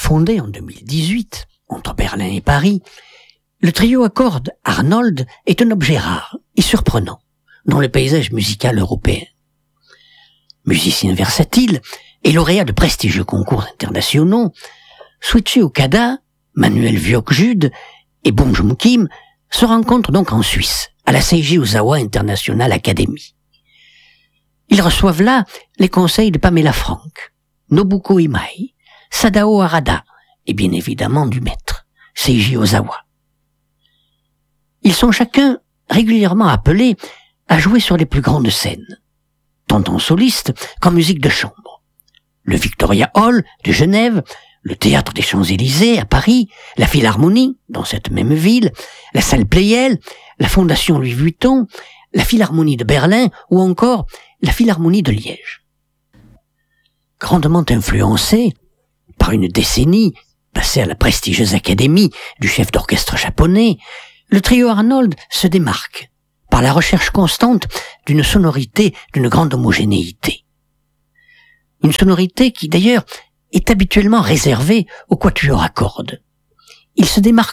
Fondé en 2018, entre Berlin et Paris, le trio à cordes Arnold est un objet rare et surprenant dans le paysage musical européen. Musicien versatile et lauréat de prestigieux concours internationaux, Soichi Okada, Manuel Viok-Jude et Bong Joon-kim se rencontrent donc en Suisse, à la Seiji Ozawa International Academy. Ils reçoivent là les conseils de Pamela Frank, Nobuko Imai, Sadao Harada et bien évidemment du maître, Seiji Ozawa. Ils sont chacun régulièrement appelés à jouer sur les plus grandes scènes, tant en soliste qu'en musique de chambre. Le Victoria Hall de Genève, le Théâtre des Champs-Élysées à Paris, la Philharmonie dans cette même ville, la Salle Pleyel, la Fondation Louis Vuitton, la Philharmonie de Berlin ou encore la Philharmonie de Liège. Grandement influencé par une décennie passée à la prestigieuse académie du chef d'orchestre japonais, le trio Arnold se démarque par la recherche constante d'une sonorité d'une grande homogénéité. Une sonorité qui d'ailleurs est habituellement réservée au quatuor à cordes. Il se démarque